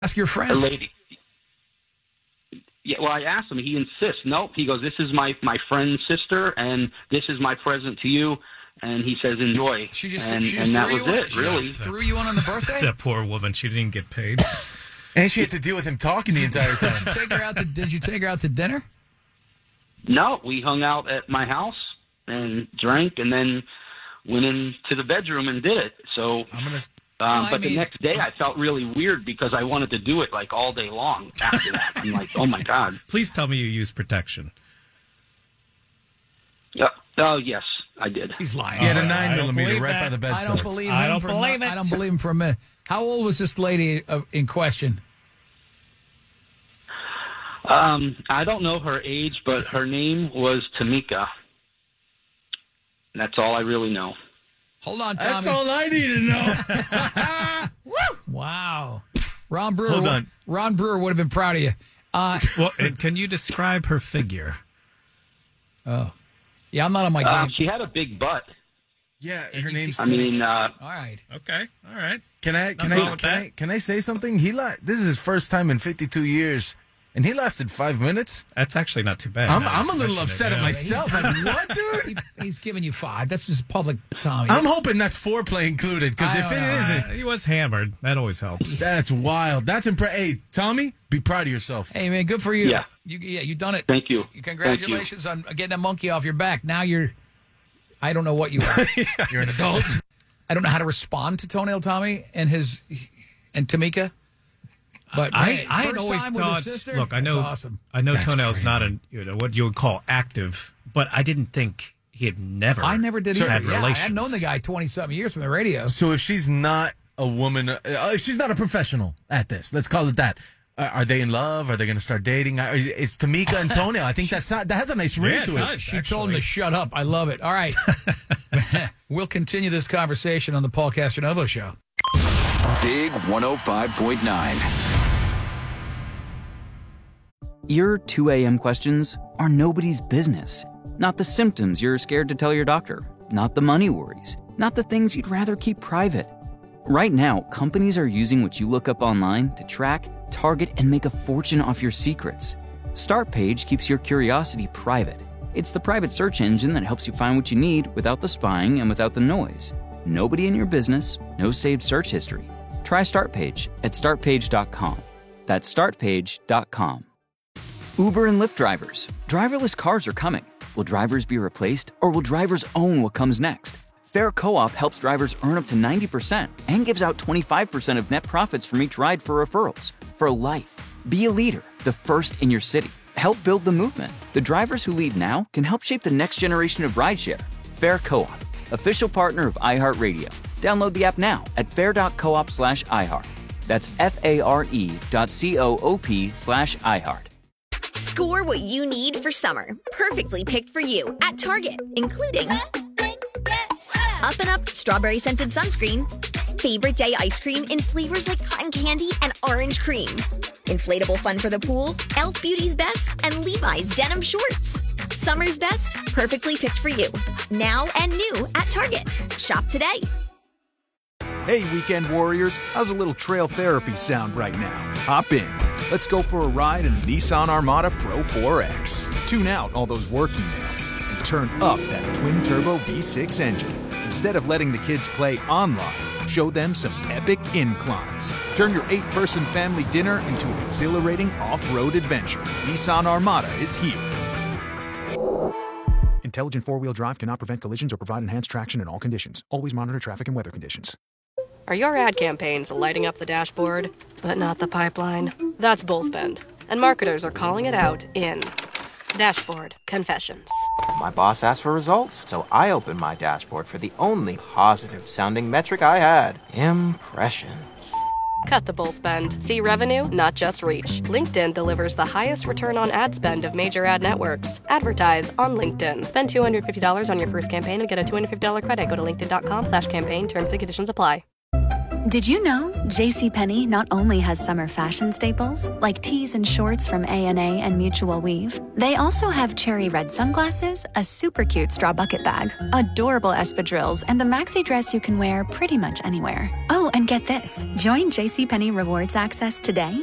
Ask your A friend. lady. Yeah, well, I asked him. He insists. Nope. He goes, this is my friend's sister, and this is my present to you. And he says, enjoy. She just and threw that you was on, it, really. Threw you on the birthday? That poor woman. She didn't get paid. And she had to deal with him talking the entire time. Did you take her out to dinner? No, we hung out at my house and drank, and then went into the bedroom and did it. So, but the next day I felt really weird because I wanted to do it like all day long after that. I'm like, oh my God. Please tell me you use protection. Yeah. Oh, yes, I did. He's lying. He had a 9mm right by the bedside. I don't believe him. I don't believe him for a minute. How old was this lady in question? I don't know her age, but her name was Tamika. That's all I really know. Hold on, Tommy. That's all I need to know. Wow. Ron Brewer. Hold on. Ron Brewer would have been proud of you. Well, and can you describe her figure? Oh. Yeah, I'm not on my game. She had a big butt. Yeah, her name's. I mean, all right. Okay, all right. Can I say something? This is his first time in 52 years, and he lasted 5 minutes. That's actually not too bad. I'm a little upset at myself. Like, what, dude? He's giving you 5. That's just public, Tommy. I'm hoping that's foreplay included, because if it isn't, he was hammered. That always helps. That's wild. That's impressive. Hey, Tommy, be proud of yourself. Hey, man, good for you. Yeah. You've done it. Thank you. Congratulations on getting that monkey off your back. Now I don't know what you are. You're an adult. I don't know how to respond to Toenail Tommy and Tamika. But I had always thought. Look, I know awesome. Toenail's not what you would call active, but I didn't think he had never. I never did had either. Yeah, relations. I had known the guy 20-something years from the radio. So if she's not a woman, she's not a professional at this. Let's call it that. Are they in love? Are they going to start dating? It's Tamika and Toenail. I think that has a nice ring to it. She told him to shut up. I love it. All right. We'll continue this conversation on the Paul Castronovo Show. Big 105.9. Your 2 a.m. questions are nobody's business. Not the symptoms you're scared to tell your doctor. Not the money worries. Not the things you'd rather keep private. Right now, companies are using what you look up online to track, target, and make a fortune off your secrets. Startpage keeps your curiosity private. It's the private search engine that helps you find what you need without the spying and without the noise. Nobody in your business, no saved search history. Try Startpage at startpage.com. That's startpage.com. Uber and Lyft drivers. Driverless cars are coming. Will drivers be replaced, or will drivers own what comes next? Fair Co-op helps drivers earn up to 90% and gives out 25% of net profits from each ride for referrals. For life. Be a leader, the first in your city. Help build the movement. The drivers who lead now can help shape the next generation of rideshare. Fair Co-op, official partner of iHeartRadio. Download the app now at fair.coop/iHeart. That's FARE.coop/iHeart. Score what you need for summer. Perfectly picked for you at Target, including Up and Up strawberry scented sunscreen, favorite day ice cream in flavors like cotton candy and orange cream, inflatable fun for the pool, Elf Beauty's Best, and Levi's denim shorts. Summer's best, perfectly picked for you. Now and new at Target. Shop today. Hey, weekend warriors, how's a little trail therapy sound right now? Hop in. Let's go for a ride in the Nissan Armada Pro 4X. Tune out all those work emails and turn up that twin-turbo V6 engine. Instead of letting the kids play online, show them some epic inclines. Turn your 8-person family dinner into an exhilarating off-road adventure. Nissan Armada is here. Intelligent four-wheel drive cannot prevent collisions or provide enhanced traction in all conditions. Always monitor traffic and weather conditions. Are your ad campaigns lighting up the dashboard, but not the pipeline? That's Bullspend, and marketers are calling it out in Dashboard Confessions. My boss asked for results, so I opened my dashboard for the only positive-sounding metric I had: impressions. Cut the bull spend. See revenue, not just reach. LinkedIn delivers the highest return on ad spend of major ad networks. Advertise on LinkedIn. Spend $250 on your first campaign and get a $250 credit. Go to linkedin.com/campaign. Terms and conditions apply. Did you know JCPenney not only has summer fashion staples, like tees and shorts from A&A and Mutual Weave, they also have cherry red sunglasses, a super cute straw bucket bag, adorable espadrilles, and a maxi dress you can wear pretty much anywhere. Oh, and get this. Join JCPenney Rewards Access today